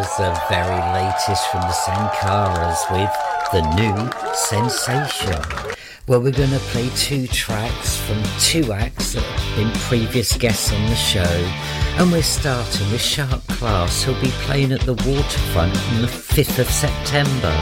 was the very latest from the Sankaras with the new Sensation. Well, we're going to play two tracks from two acts that have been previous guests on the show. And we're starting with Shark Class, who'll be playing at the Waterfront on the 5th of September.